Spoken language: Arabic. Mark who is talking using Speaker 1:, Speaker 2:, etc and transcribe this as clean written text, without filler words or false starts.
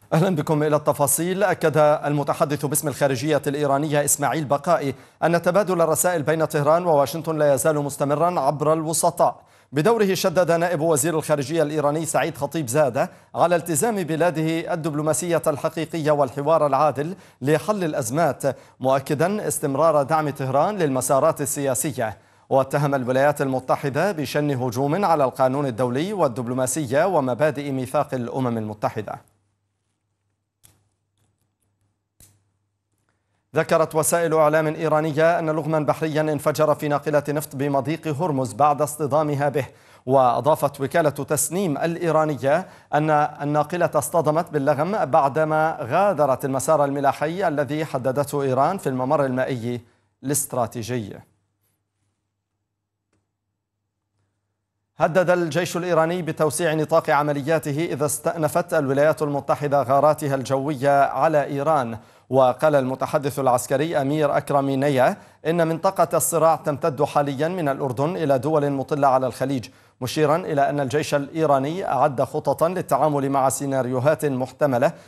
Speaker 1: أهلا بكم إلى التفاصيل. أكد المتحدث باسم الخارجية الإيرانية إسماعيل بقائي أن تبادل الرسائل بين طهران وواشنطن لا يزال مستمرا عبر الوسطاء. بدوره شدد نائب وزير الخارجية الإيراني سعيد خطيب زادة على التزام بلاده الدبلوماسية الحقيقية والحوار العادل لحل الأزمات، مؤكدا استمرار دعم طهران للمسارات السياسية. واتهم الولايات المتحدة بشن هجوم على القانون الدولي والدبلوماسية ومبادئ ميثاق الأمم المتحدة. ذكرت وسائل إعلام إيرانية أن لغما بحريا انفجر في ناقلة نفط بمضيق هرمز بعد اصطدامها به. وأضافت وكالة تسنيم الإيرانية أن الناقلة اصطدمت باللغم بعدما غادرت المسار الملاحي الذي حددته إيران في الممر المائي الاستراتيجي. هدد الجيش الإيراني بتوسيع نطاق عملياته إذا استأنفت الولايات المتحدة غاراتها الجوية على إيران. وقال المتحدث العسكري أمير أكرم نيا إن منطقة الصراع تمتد حاليا من الأردن إلى دول مطلة على الخليج، مشيرا إلى أن الجيش الإيراني أعد خططا للتعامل مع سيناريوهات محتملة